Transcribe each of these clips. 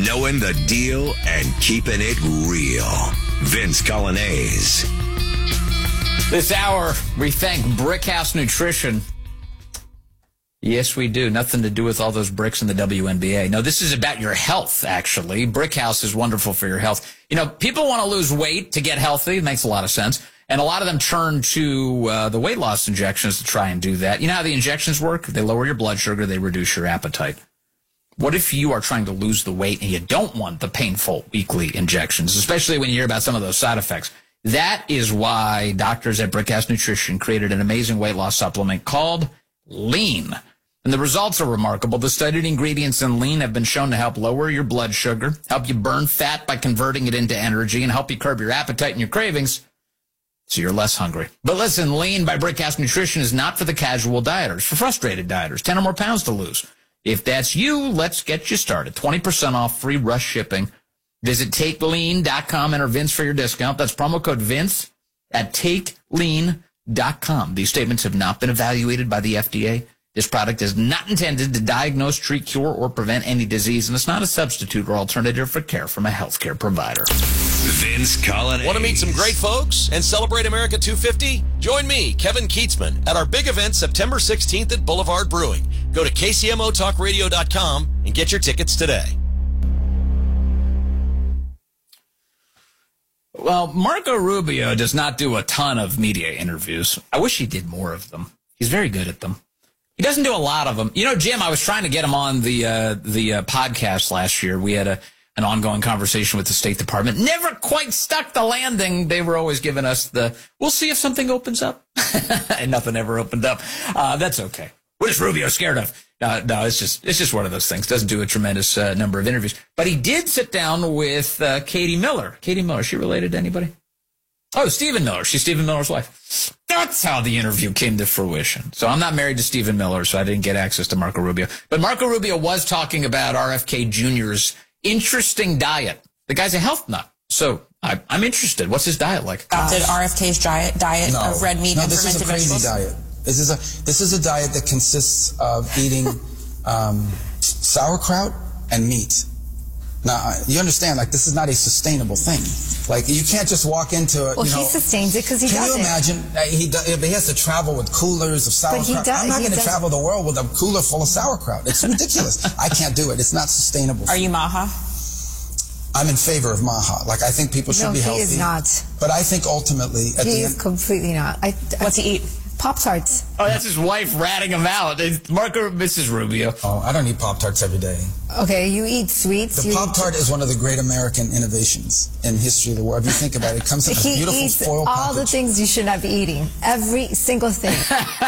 knowing the deal and keeping it real. Vince Coglianese. This hour, we thank Brickhouse Nutrition. Yes, we do. Nothing to do with all those bricks in the WNBA. No, this is about your health, actually. Brickhouse is wonderful for your health. You know, people want to lose weight to get healthy. It makes a lot of sense. And a lot of them turn to the weight loss injections to try and do that. You know how the injections work? They lower your blood sugar. They reduce your appetite. What if you are trying to lose the weight and you don't want the painful weekly injections, especially when you hear about some of those side effects? That is why doctors at Brickhouse Nutrition created an amazing weight loss supplement called Lean. And the results are remarkable. The studied ingredients in Lean have been shown to help lower your blood sugar, help you burn fat by converting it into energy, and help you curb your appetite and your cravings so you're less hungry. But listen, Lean by Brickhouse Nutrition is not for the casual dieters, for frustrated dieters, 10 or more pounds to lose. If that's you, let's get you started. 20% off, free rush shipping. Visit TakeLean.com, enter Vince for your discount. That's promo code Vince at TakeLean.com. These statements have not been evaluated by the FDA. This product is not intended to diagnose, treat, cure, or prevent any disease, and it's not a substitute or alternative for care from a healthcare provider. Vince Coglianese. Want to meet some great folks and celebrate America 250? Join me, Kevin Keatsman, at our big event September 16th at Boulevard Brewing. Go to KCMOTalkRadio.com and get your tickets today. Well, Marco Rubio does not do a ton of media interviews. I wish he did more of them. He's very good at them. He doesn't do a lot of them. You know, Jim, I was trying to get him on the podcast last year. We had an ongoing conversation with the State Department. Never quite stuck the landing. They were always giving us we'll see if something opens up. And nothing ever opened up. That's okay. What is Rubio scared of? No, it's just one of those things. Doesn't do a tremendous number of interviews. But he did sit down with Katie Miller. Katie Miller, is she related to anybody? Oh, Stephen Miller. She's Stephen Miller's wife. That's how the interview came to fruition. So I'm not married to Stephen Miller, so I didn't get access to Marco Rubio. But Marco Rubio was talking about RFK Jr.'s interesting diet. The guy's a health nut. So I'm interested. What's his diet like? Did RFK's diet of red meat and fermented vegetables? No, this is a crazy diet. This is a diet that consists of eating sauerkraut and meat. Now, you understand, like, this is not a sustainable thing. Like, you can't just walk into it. Well, he sustains it because he does it. Can you imagine? He has to travel with coolers of sauerkraut. I'm not going to travel the world with a cooler full of sauerkraut. It's ridiculous. I can't do it. It's not sustainable. Are you Maha? I'm in favor of Maha. Like, I think people should be healthy. No, he is not. But I think ultimately, at he the is end, completely not. What's he eat? Pop-Tarts. Oh, that's his wife ratting him out. Marco, Mrs. Rubio. Oh, I don't eat Pop-Tarts every day. Okay, you eat sweets. The Pop-Tart is one of the great American innovations in history of the world. If you think about it, it comes in a beautiful foil package. All the things you should not be eating. Every single thing.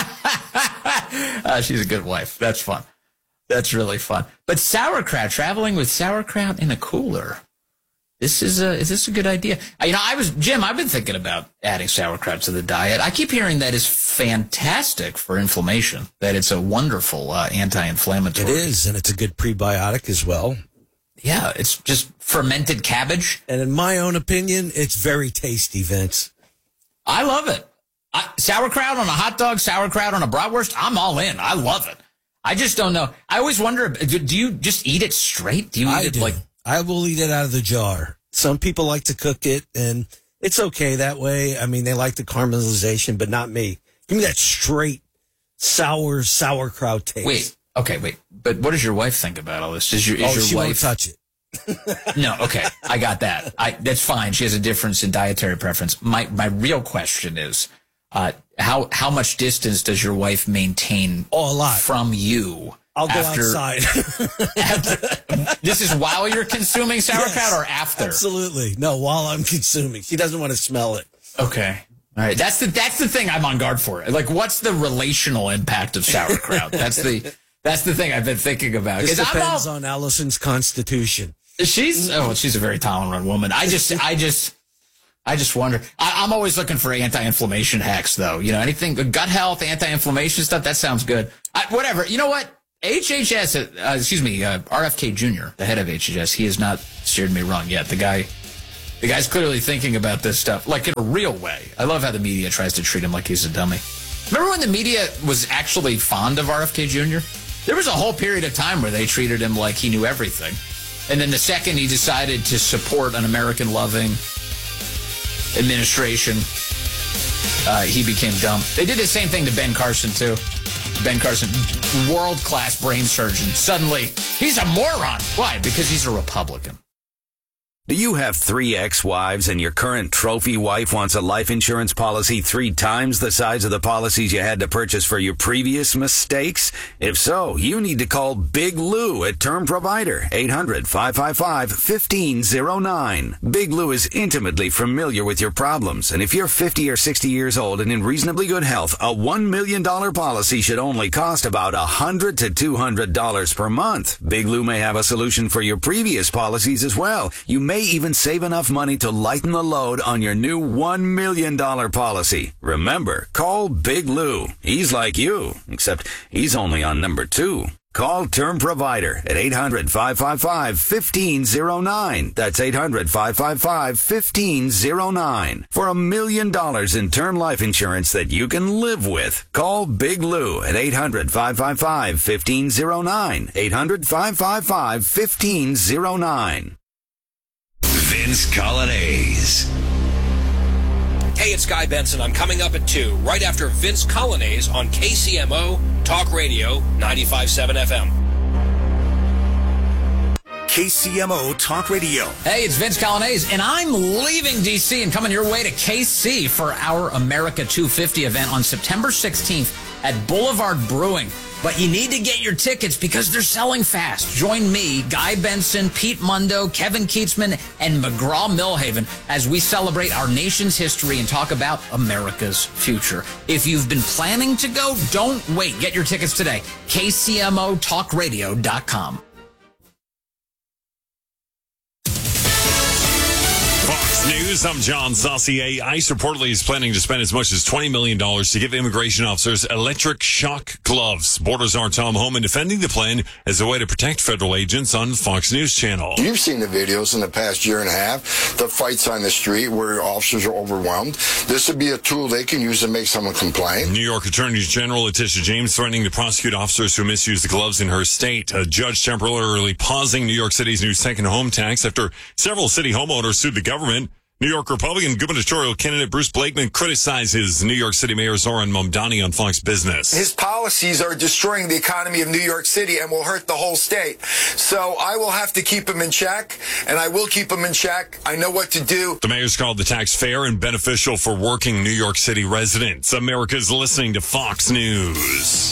She's a good wife. That's fun. That's really fun. But sauerkraut, traveling with sauerkraut in a cooler. Is this a good idea? You know, Jim, I've been thinking about adding sauerkraut to the diet. I keep hearing that is fantastic for inflammation, that it's a wonderful anti-inflammatory. It is, and it's a good prebiotic as well. Yeah, it's just fermented cabbage. And in my own opinion, it's very tasty, Vince. I love it. Sauerkraut on a hot dog, sauerkraut on a bratwurst, I'm all in. I love it. I just don't know. I always wonder, do you just eat it straight? Do you eat it like... I will eat it out of the jar. Some people like to cook it, and it's okay that way. I mean, they like the caramelization, but not me. Give me that straight sauerkraut taste. Wait. But what does your wife think about all this? She won't touch it. No, okay. I got that. That's fine. She has a difference in dietary preference. My real question is, how much distance does your wife maintain a lot from you? I'll go outside. This is while you're consuming sauerkraut or after? Absolutely. No, while I'm consuming. She doesn't want to smell it. Okay. All right. That's the thing I'm on guard for. Like, what's the relational impact of sauerkraut? That's the thing I've been thinking about. This depends on Allison's constitution. She's a very tolerant woman. I just wonder. I'm always looking for anti-inflammation hacks, though. You know, anything gut health, anti-inflammation stuff. That sounds good. Whatever. You know what? RFK Jr., the head of HHS, he has not steered me wrong yet. The guy's clearly thinking about this stuff, like in a real way. I love how the media tries to treat him like he's a dummy. Remember when the media was actually fond of RFK Jr.? There was a whole period of time where they treated him like he knew everything. And then the second he decided to support an American-loving administration, he became dumb. They did the same thing to Ben Carson, too. Ben Carson, world-class brain surgeon. Suddenly, he's a moron. Why? Because he's a Republican. Do you have 3 ex-wives and your current trophy wife wants a life insurance policy 3 times the size of the policies you had to purchase for your previous mistakes? If so, you need to call Big Lou at Term Provider, 800-555-1509. Big Lou is intimately familiar with your problems, and if you're 50 or 60 years old and in reasonably good health, a $1 million policy should only cost about $100 to $200 per month. Big Lou may have a solution for your previous policies as well. You may even save enough money to lighten the load on your new $1 million policy. Remember, call Big Lou. He's like you, except he's only on number 2. Call Term Provider at 800-555-1509. That's 800-555-1509. For $1 million in term life insurance that you can live with. Call Big Lou at 800-555-1509. 800-555-1509. Vince Colonnese. Hey, it's Guy Benson. I'm coming up at 2, right after Vince Colonnese on KCMO Talk Radio 95.7 FM. KCMO Talk Radio. Hey, it's Vince Colonnese, and I'm leaving D.C. and coming your way to KC for our America 250 event on September 16th at Boulevard Brewing. But you need to get your tickets because they're selling fast. Join me, Guy Benson, Pete Mundo, Kevin Keatsman, and McGraw-Milhaven as we celebrate our nation's history and talk about America's future. If you've been planning to go, don't wait. Get your tickets today. KCMOTalkRadio.com. News. I'm John Saucier. ICE reportedly is planning to spend as much as $20 million to give immigration officers electric shock gloves. Borders' Tom Homan defending the plan as a way to protect federal agents on Fox News Channel. You've seen the videos in the past year and a half, the fights on the street where officers are overwhelmed. This would be a tool they can use to make someone compliant. New York Attorney General Letitia James threatening to prosecute officers who misuse the gloves in her state. A judge temporarily pausing New York City's new second home tax after several city homeowners sued the government. New York Republican gubernatorial candidate Bruce Blakeman criticizes New York City Mayor Zoran Mamdani on Fox Business. His policies are destroying the economy of New York City and will hurt the whole state. So I will have to keep him in check, and I will keep him in check. I know what to do. The mayor's called the tax fair and beneficial for working New York City residents. America's listening to Fox News.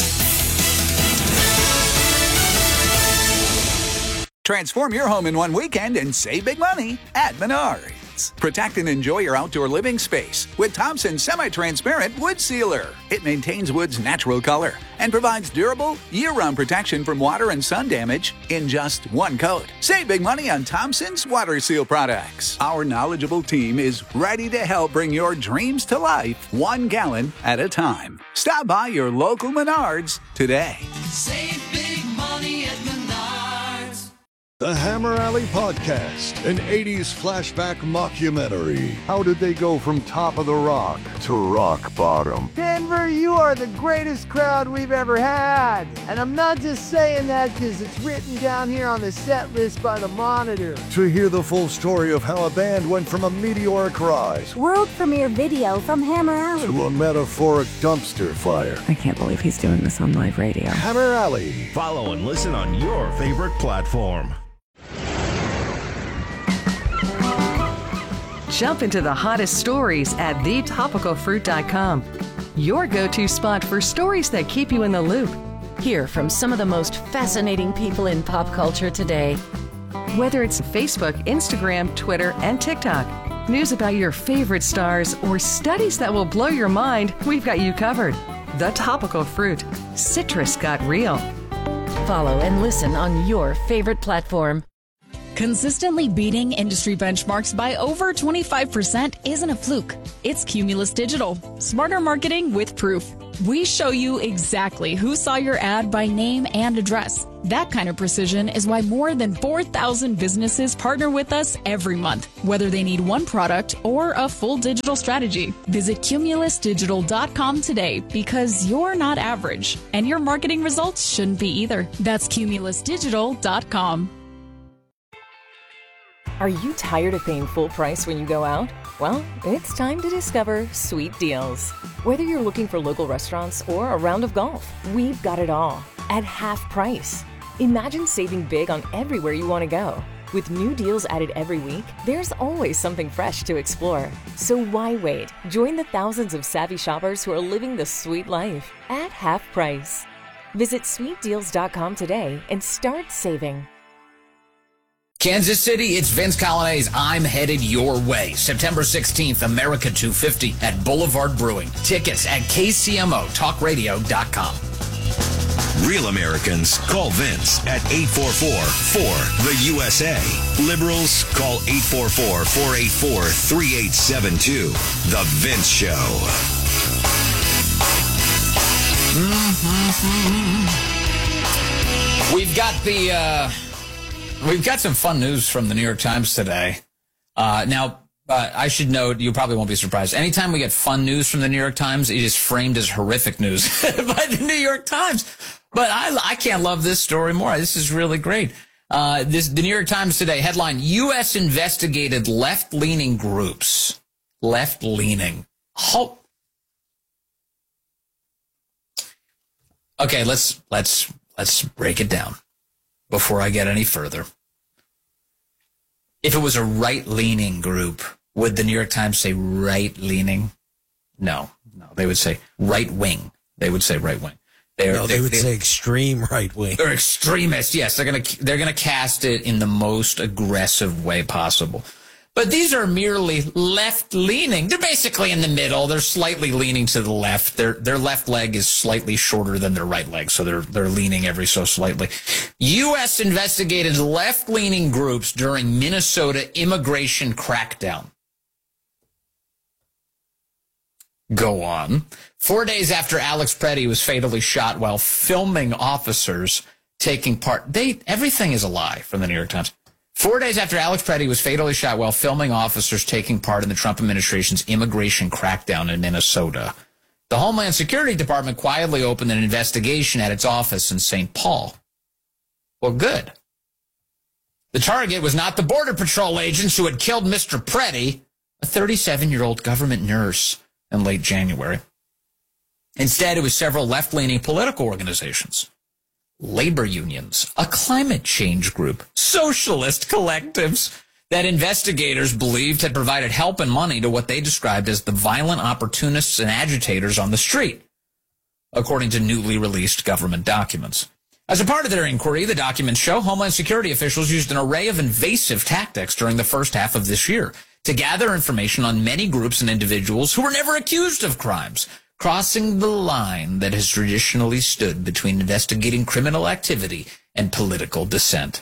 Transform your home in one weekend and save big money at Menards. Protect and enjoy your outdoor living space with Thompson Semi-Transparent Wood Sealer. It maintains wood's natural color and provides durable, year-round protection from water and sun damage in just one coat. Save big money on Thompson's Water Seal products. Our knowledgeable team is ready to help bring your dreams to life 1 gallon at a time. Stop by your local Menards today. Save big money at Menards. The Hammer Alley Podcast, an 80s flashback mockumentary. How did they go from top of the rock to rock bottom? Denver, you are the greatest crowd we've ever had. And I'm not just saying that because it's written down here on the set list by the Monitor. To hear the full story of how a band went from a meteoric rise, world premiere video from Hammer Alley, to a metaphoric dumpster fire. I can't believe he's doing this on live radio. Hammer Alley. Follow and listen on your favorite platform. Jump into the hottest stories at thetopicalfruit.com. Your go-to spot for stories that keep you in the loop. Hear from some of the most fascinating people in pop culture today. Whether it's Facebook, Instagram, Twitter, and TikTok, news about your favorite stars, or studies that will blow your mind, we've got you covered. The Topical Fruit. Citrus got real. Follow and listen on your favorite platform. Consistently beating industry benchmarks by over 25% isn't a fluke. It's Cumulus Digital. Smarter marketing with proof. We show you exactly who saw your ad by name and address. That kind of precision is why more than 4,000 businesses partner with us every month, whether they need one product or a full digital strategy. Visit cumulusdigital.com today because you're not average, and your marketing results shouldn't be either. That's cumulusdigital.com. Are you tired of paying full price when you go out? Well, it's time to discover Sweet Deals. Whether you're looking for local restaurants or a round of golf, we've got it all at half price. Imagine saving big on everywhere you want to go. With new deals added every week, there's always something fresh to explore. So why wait? Join the thousands of savvy shoppers who are living the sweet life at half price. Visit sweetdeals.com today and start saving. Kansas City, it's Vince Colonnese. I'm headed your way. September 16th, America 250 at Boulevard Brewing. Tickets at KCMOTalkRadio.com. Real Americans call Vince at 844-4-THE-USA. Liberals call 844-484-3872. The Vince Show. We've got some fun news from the New York Times today. Now, I should note, you probably won't be surprised. Anytime we get fun news from the New York Times, it is framed as horrific news by the New York Times. But I can't love this story more. This is really great. The New York Times today, headline, U.S. investigated left-leaning groups. Left-leaning. Oh. Okay, let's break it down before I get any further. If it was a right-leaning group, would the New York Times say right-leaning? No, they would say right-wing. They would say right-wing. They would say extreme right-wing. They're extremists, yes. They're gonna cast it in the most aggressive way possible. But these are merely left-leaning. They're basically in the middle. They're slightly leaning to the left. Their left leg is slightly shorter than their right leg, so they're leaning every so slightly. U.S. investigated left-leaning groups during Minnesota immigration crackdown. Go on. 4 days after Alex Preddy was fatally shot while filming officers taking part. Everything is a lie from the New York Times. 4 days after Alex Preddy was fatally shot while filming officers taking part in the Trump administration's immigration crackdown in Minnesota, the Homeland Security Department quietly opened an investigation at its office in St. Paul. Well, good. The target was not the Border Patrol agents who had killed Mr. Preddy, a 37-year-old government nurse, in late January. Instead, it was several left-leaning political organizations. Labor unions, a climate change group, socialist collectives that investigators believed had provided help and money to what they described as the violent opportunists and agitators on the street, according to newly released government documents. As a part of their inquiry, the documents show Homeland Security officials used an array of invasive tactics during the first half of this year to gather information on many groups and individuals who were never accused of crimes, crossing the line that has traditionally stood between investigating criminal activity and political dissent.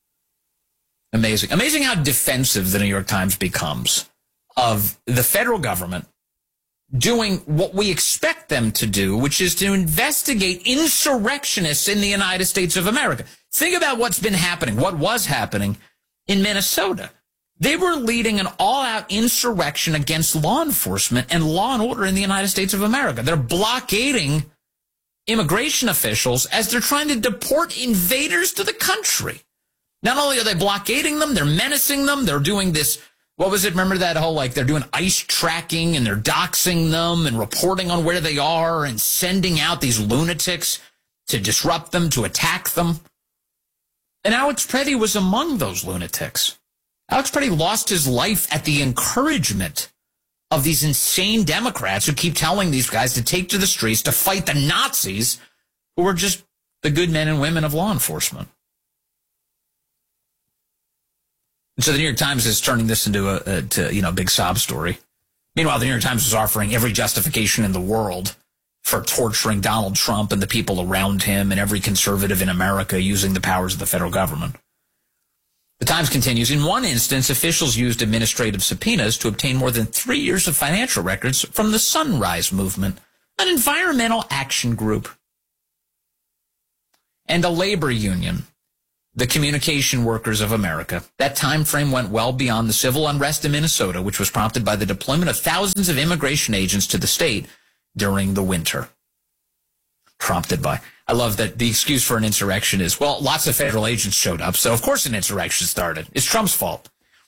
Amazing. Amazing how defensive the New York Times becomes of the federal government doing what we expect them to do, which is to investigate insurrectionists in the United States of America. Think about what's been happening, what was happening in Minnesota. They were leading an all-out insurrection against law enforcement and law and order in the United States of America. They're blockading immigration officials as they're trying to deport invaders to the country. Not only are they blockading them, they're menacing them. They're doing this, what was it? Remember that whole, they're doing ICE tracking and they're doxing them and reporting on where they are and sending out these lunatics to disrupt them, to attack them. And Alex Preddy was among those lunatics. Alex Preddy lost his life at the encouragement of these insane Democrats who keep telling these guys to take to the streets to fight the Nazis who are just the good men and women of law enforcement. And so the New York Times is turning this into a big sob story. Meanwhile, the New York Times is offering every justification in the world for torturing Donald Trump and the people around him and every conservative in America using the powers of the federal government. The Times continues, in one instance, officials used administrative subpoenas to obtain more than 3 years of financial records from the Sunrise Movement, an environmental action group, and a labor union, the Communication Workers of America. That time frame went well beyond the civil unrest in Minnesota, which was prompted by the deployment of thousands of immigration agents to the state during the winter. Prompted by... I love that the excuse for an insurrection is, well, lots of federal agents showed up, so of course an insurrection started. It's Trump's fault.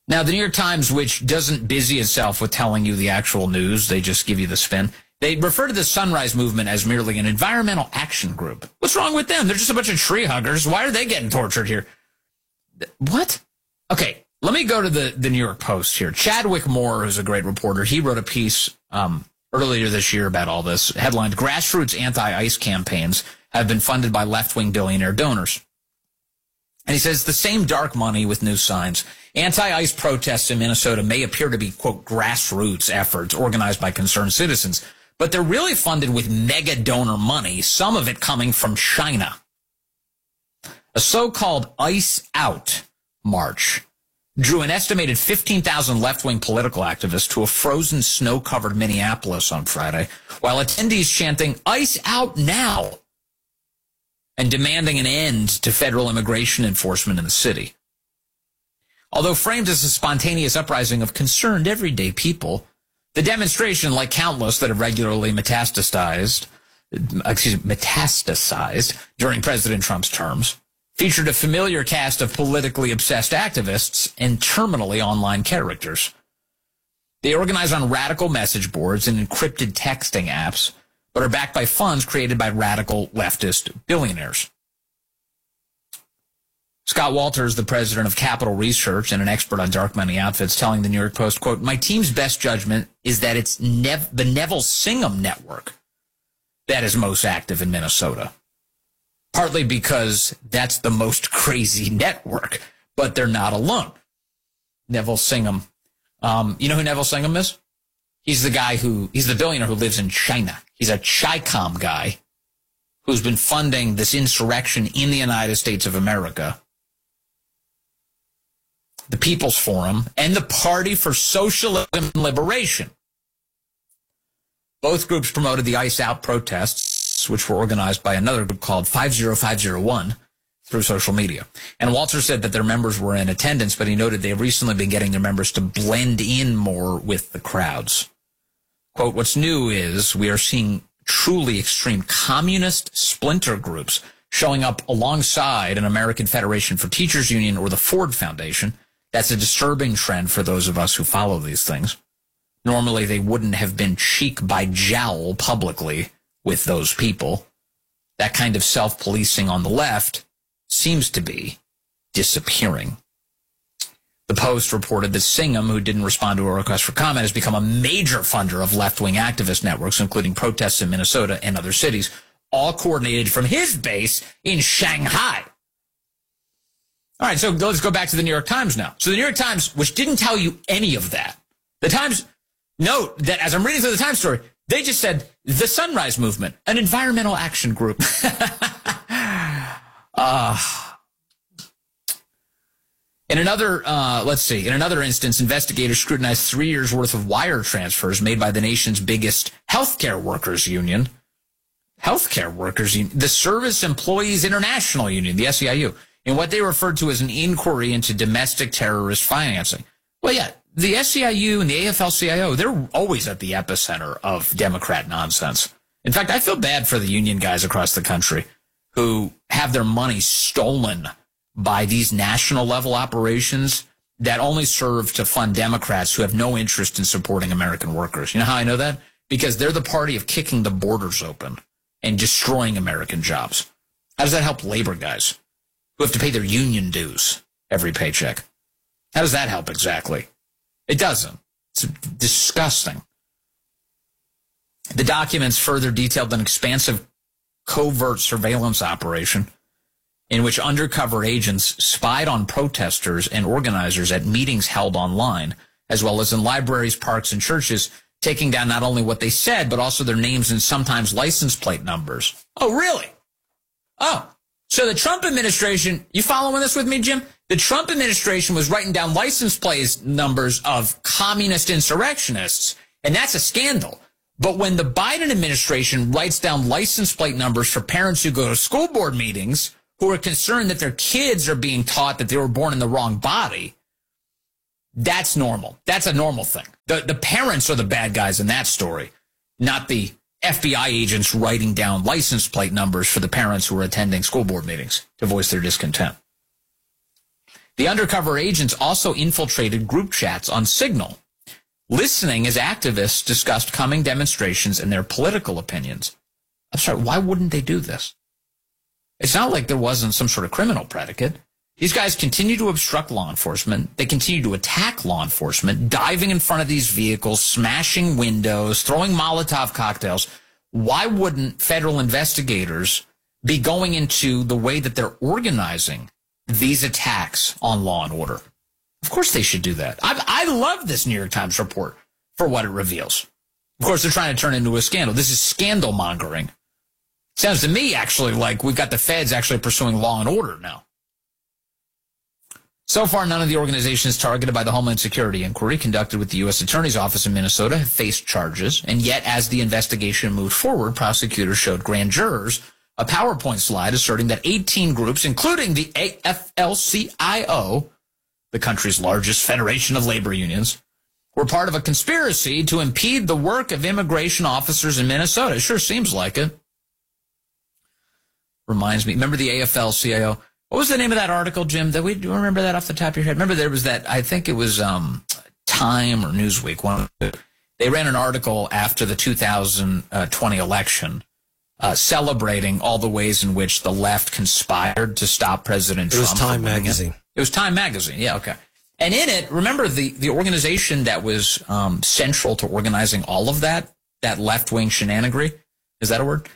Now, the New York Times, which doesn't busy itself with telling you the actual news, they just give you the spin. They refer to the Sunrise Movement as merely an environmental action group. What's wrong with them? They're just a bunch of tree huggers. Why are they getting tortured here? What? Okay, let me go to the New York Post here. Chadwick Moore, who's a great reporter, he wrote a piece earlier this year about all this, headlined, "Grassroots Anti-ICE Campaigns Have Been Funded by Left-Wing Billionaire Donors." And he says the same dark money with new signs. Anti-ICE protests in Minnesota may appear to be, quote, grassroots efforts organized by concerned citizens, but they're really funded with mega donor money, some of it coming from China. A so-called ICE Out march drew an estimated 15,000 left-wing political activists to a frozen, snow-covered Minneapolis on Friday, while attendees chanting, "ICE out now," and demanding an end to federal immigration enforcement in the city. Although framed as a spontaneous uprising of concerned everyday people, the demonstration, like countless that have regularly metastasized during President Trump's terms, featured a familiar cast of politically obsessed activists and terminally online characters. They organize on radical message boards and encrypted texting apps, but are backed by funds created by radical leftist billionaires. Scott Walters, the president of Capital Research and an expert on dark money outfits, telling the New York Post, quote, "My team's best judgment is that it's the Neville Singham network that is most active in Minnesota. Partly because that's the most crazy network, but they're not alone." Neville Singham. You know who Neville Singham is? He's the billionaire who lives in China. He's a Chi-Com guy who's been funding this insurrection in the United States of America, the People's Forum, and the Party for Socialism and Liberation. Both groups promoted the ICE Out protests, which were organized by another group called 50501 through social media. And Walter said that their members were in attendance, but he noted they've recently been getting their members to blend in more with the crowds. Quote, "What's new is we are seeing truly extreme communist splinter groups showing up alongside an American Federation for Teachers Union or the Ford Foundation. That's a disturbing trend for those of us who follow these things. Normally, they wouldn't have been cheek by jowl publicly with those people. That kind of self-policing on the left seems to be disappearing." The Post reported that Singham, who didn't respond to a request for comment, has become a major funder of left-wing activist networks, including protests in Minnesota and other cities, all coordinated from his base in Shanghai. All right, so let's go back to the New York Times now. So the New York Times, which didn't tell you any of that, the Times, note that as I'm reading through the Times story, they just said, the Sunrise Movement, an environmental action group. In another instance, investigators scrutinized 3 years' worth of wire transfers made by the nation's biggest healthcare workers union, the Service Employees International Union, the SEIU, in what they referred to as an inquiry into domestic terrorist financing. Well, yeah, the SEIU and the AFL-CIO, they're always at the epicenter of Democrat nonsense. In fact, I feel bad for the union guys across the country who have their money stolen by these national level operations that only serve to fund Democrats who have no interest in supporting American workers. You know how I know that? Because they're the party of kicking the borders open and destroying American jobs. How does that help labor guys who have to pay their union dues every paycheck? How does that help exactly? It doesn't. It's disgusting. The documents further detailed an expansive covert surveillance operation in which undercover agents spied on protesters and organizers at meetings held online, as well as in libraries, parks, and churches, taking down not only what they said, but also their names and sometimes license plate numbers. Oh, really? Oh, so the Trump administration, you following this with me, Jim? The Trump administration was writing down license plate numbers of communist insurrectionists, and that's a scandal. But when the Biden administration writes down license plate numbers for parents who go to school board meetings who are concerned that their kids are being taught that they were born in the wrong body, that's normal. That's a normal thing. The parents are the bad guys in that story, not the FBI agents writing down license plate numbers for the parents who are attending school board meetings to voice their discontent. The undercover agents also infiltrated group chats on Signal, listening as activists discussed coming demonstrations and their political opinions. I'm sorry, why wouldn't they do this? It's not like there wasn't some sort of criminal predicate. These guys continue to obstruct law enforcement. They continue to attack law enforcement, diving in front of these vehicles, smashing windows, throwing Molotov cocktails. Why wouldn't federal investigators be going into the way that they're organizing these attacks on law and order? Of course they should do that. I love this New York Times report for what it reveals. Of course, they're trying to turn it into a scandal. This is scandal mongering. Sounds to me actually like we've got the feds actually pursuing law and order now. So far, none of the organizations targeted by the Homeland Security inquiry conducted with the U.S. Attorney's Office in Minnesota have faced charges. And yet, as the investigation moved forward, prosecutors showed grand jurors a PowerPoint slide asserting that 18 groups, including the AFL-CIO, the country's largest federation of labor unions, were part of a conspiracy to impede the work of immigration officers in Minnesota. It sure seems like it. Reminds me, remember the AFL-CIO? What was the name of that article, Jim? Do you remember that off the top of your head? Remember there was that, I think it was Time or Newsweek. They ran an article after the 2020 election celebrating all the ways in which the left conspired to stop President Trump. It was Time Magazine. It was Time Magazine, yeah, okay. And in it, remember the organization that was central to organizing all of that left-wing shenanigery, is that a word?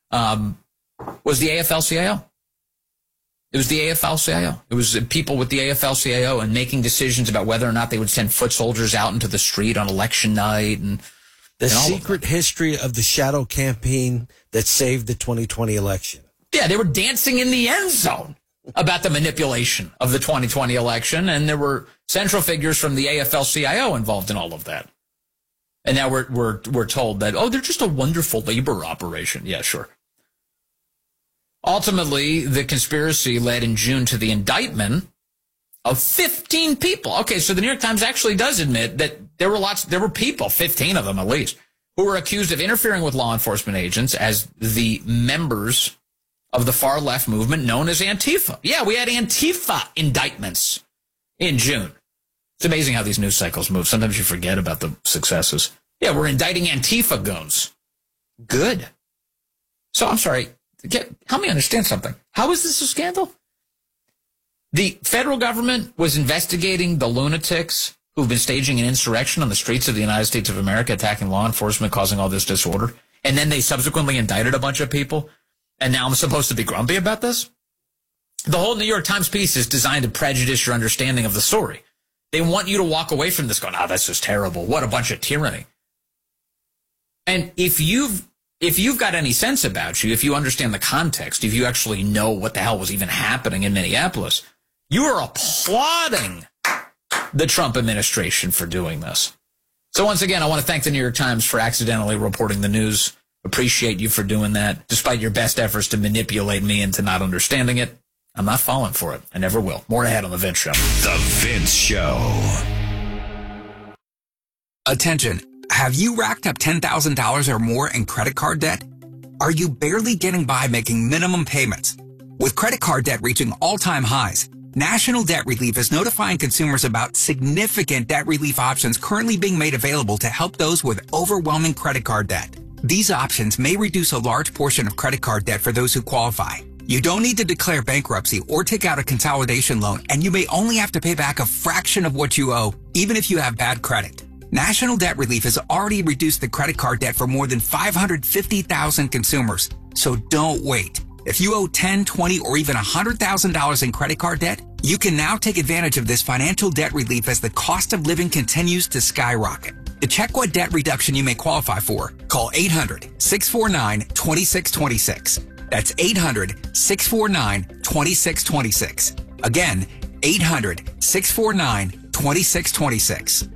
Was the AFL-CIO. It was the AFL-CIO. It was people with the AFL-CIO and making decisions about whether or not they would send foot soldiers out into the street on election night. And the secret history of the shadow campaign that saved the 2020 election. Yeah, they were dancing in the end zone about the manipulation of the 2020 election, and there were central figures from the AFL-CIO involved in all of that. And now we're told that, they're just a wonderful labor operation. Yeah, sure. Ultimately, the conspiracy led in June to the indictment of 15 people. Okay, so the New York Times actually does admit that there were people, 15 of them at least, who were accused of interfering with law enforcement agents as the members of the far left movement known as Antifa. Yeah, we had Antifa indictments in June. It's amazing how these news cycles move. Sometimes you forget about the successes. Yeah, we're indicting Antifa goons. Good. So I'm sorry. Help me understand something. How is this a scandal? The federal government was investigating the lunatics who've been staging an insurrection on the streets of the United States of America, attacking law enforcement, causing all this disorder. And then they subsequently indicted a bunch of people. And now I'm supposed to be grumpy about this? The whole New York Times piece is designed to prejudice your understanding of the story. They want you to walk away from this going, that's just terrible. What a bunch of tyranny. And if you've got any sense about you, if you understand the context, if you actually know what the hell was even happening in Minneapolis, you are applauding the Trump administration for doing this. So once again, I want to thank the New York Times for accidentally reporting the news. Appreciate you for doing that. Despite your best efforts to manipulate me into not understanding it, I'm not falling for it. I never will. More ahead on The Vince Show. The Vince Show. Attention. Have you racked up $10,000 or more in credit card debt? Are you barely getting by making minimum payments? With credit card debt reaching all-time highs, National Debt Relief is notifying consumers about significant debt relief options currently being made available to help those with overwhelming credit card debt. These options may reduce a large portion of credit card debt for those who qualify. You don't need to declare bankruptcy or take out a consolidation loan, and you may only have to pay back a fraction of what you owe, even if you have bad credit. National Debt Relief has already reduced the credit card debt for more than 550,000 consumers. So don't wait. If you owe $10,000, $20,000, or even $100,000 in credit card debt, you can now take advantage of this financial debt relief as the cost of living continues to skyrocket. To check what debt reduction you may qualify for, call 800-649-2626. That's 800-649-2626. Again, 800-649-2626.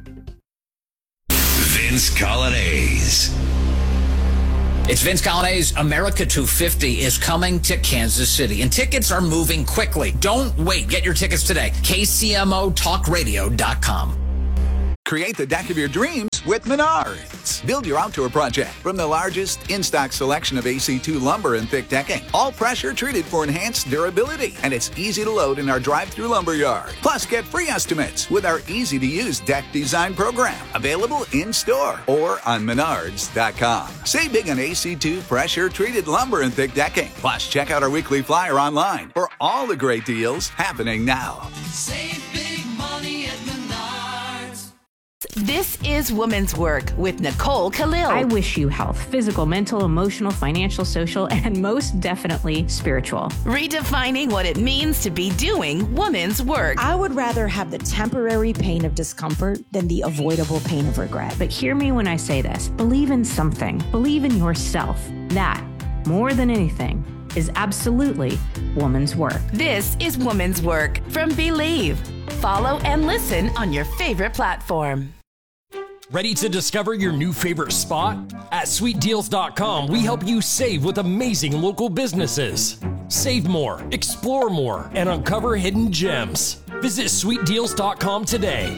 Vince Coglianese. It's Vince Coglianese. America 250 is coming to Kansas City, and tickets are moving quickly. Don't wait. Get your tickets today. KCMOTalkRadio.com. Create the deck of your dreams with Menards. Build your outdoor project from the largest in-stock selection of AC2 lumber and thick decking. All pressure treated for enhanced durability. And it's easy to load in our drive-through lumber yard. Plus, get free estimates with our easy-to-use deck design program. Available in-store or on Menards.com. Save big on AC2 pressure-treated lumber and thick decking. Plus, check out our weekly flyer online for all the great deals happening now. Save big money at Menards. This is Woman's Work with Nicole Khalil. I wish you health, physical, mental, emotional, financial, social, and most definitely spiritual. Redefining what it means to be doing woman's work. I would rather have the temporary pain of discomfort than the avoidable pain of regret. But hear me when I say this. Believe in something. Believe in yourself. That, more than anything, is absolutely woman's work. This is Woman's Work from Believe. Follow and listen on your favorite platform. Ready to discover your new favorite spot? At sweetdeals.com, we help you save with amazing local businesses. Save more, explore more, and uncover hidden gems. Visit sweetdeals.com today.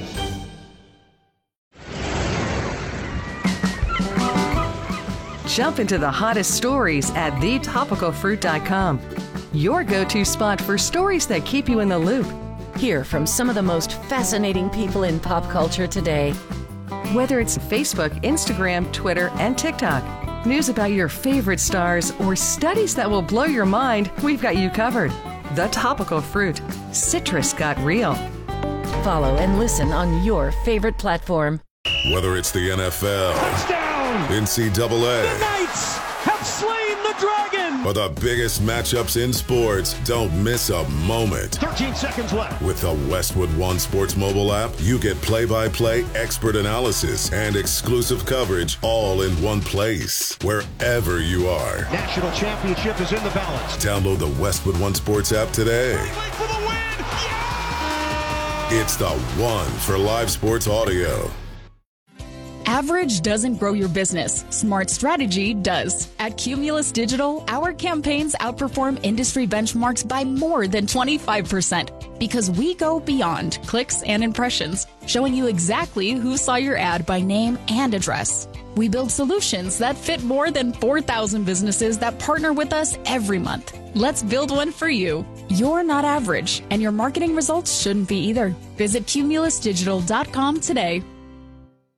Jump into the hottest stories at thetopicalfruit.com. Your go-to spot for stories that keep you in the loop. Hear from some of the most fascinating people in pop culture today. Whether it's Facebook, Instagram, Twitter, and TikTok, news about your favorite stars, or studies that will blow your mind, we've got you covered. The Topical Fruit. Citrus got real. Follow and listen on your favorite platform. Whether it's the NFL, touchdown, NCAA, the Knights have slain the dragon, or the biggest matchups in sports, don't miss a moment. 13 seconds left. With the Westwood One Sports mobile app, you get play-by-play expert analysis and exclusive coverage all in one place, wherever you are. National championship is in the balance. Download the Westwood One Sports app today. For the win! Yeah! It's the one for live sports audio. Average doesn't grow your business. Smart strategy does. At Cumulus Digital, our campaigns outperform industry benchmarks by more than 25% because we go beyond clicks and impressions, showing you exactly who saw your ad by name and address. We build solutions that fit more than 4,000 businesses that partner with us every month. Let's build one for you. You're not average, and your marketing results shouldn't be either. Visit cumulusdigital.com today.